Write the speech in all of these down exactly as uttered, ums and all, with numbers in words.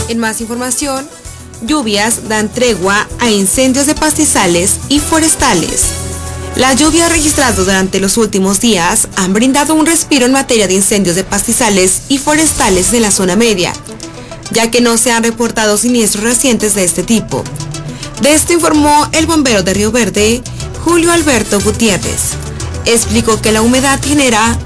En más información, lluvias dan tregua a incendios de pastizales y forestales. Las lluvias registradas durante los últimos días han brindado un respiro en materia de incendios de pastizales y forestales de la zona media, ya que no se han reportado siniestros recientes de este tipo. De esto informó el bombero de Río Verde, Julio Alberto Gutiérrez. Explicó que la humedad genera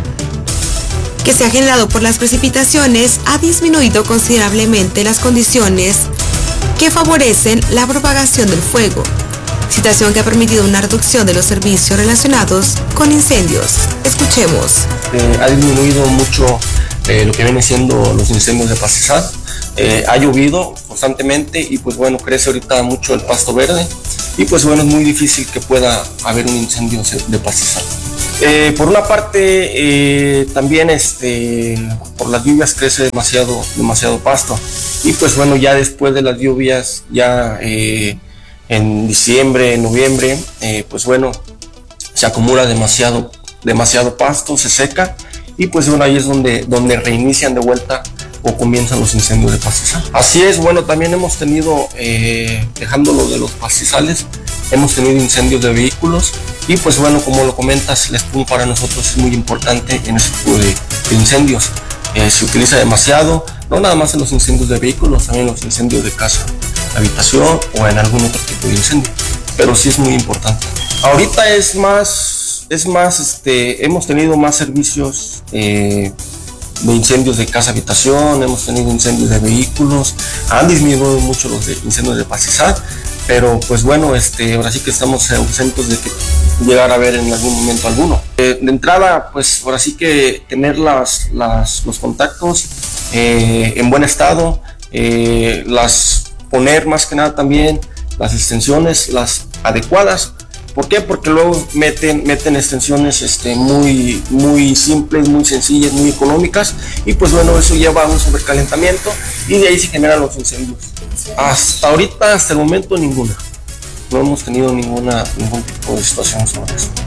que se ha generado por las precipitaciones ha disminuido considerablemente las condiciones que favorecen la propagación del fuego, situación que ha permitido una reducción de los servicios relacionados con incendios. Escuchemos. Eh, ha disminuido mucho eh, lo que viene siendo los incendios de pastizal. Eh, ha llovido constantemente y pues bueno, crece ahorita mucho el pasto verde y pues bueno, es muy difícil que pueda haber un incendio de pastizal. Eh, por una parte, eh, también este, por las lluvias crece demasiado, demasiado pasto y pues bueno, ya después de las lluvias, ya eh, en diciembre, en noviembre, eh, pues bueno, se acumula demasiado, demasiado pasto, se seca y pues bueno, ahí es donde, donde reinician de vuelta o comienzan los incendios de pastizal. Así es, bueno, también hemos tenido, eh, dejándolo de los pastizales, hemos tenido incendios de vehículos y pues bueno, como lo comentas, el espuma para nosotros es muy importante en ese tipo de, de incendios. Eh, se utiliza demasiado, no nada más en los incendios de vehículos, también en los incendios de casa, habitación o en algún otro tipo de incendio, pero sí es muy importante. Ahorita es más, es más, este, hemos tenido más servicios eh, de incendios de casa, habitación, hemos tenido incendios de vehículos, han disminuido mucho los de incendios de pastizal, pero pues bueno, este, ahora sí que estamos ausentes de que llegar a ver en algún momento alguno. Eh, de entrada, pues ahora sí que tener las, las, los contactos eh, en buen estado, eh, las poner más que nada también las extensiones, las adecuadas. ¿Por qué? Porque luego meten, meten extensiones este, muy, muy simples, muy sencillas, muy económicas y pues bueno, eso lleva a un sobrecalentamiento y de ahí se generan los incendios. Hasta ahorita, hasta el momento, ninguna. No hemos tenido ninguna, ningún tipo de situación sobre eso.